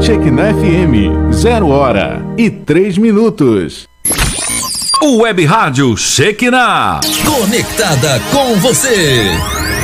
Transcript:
Shekinah FM, 0h03. O Web Rádio Shekinah, conectada com você.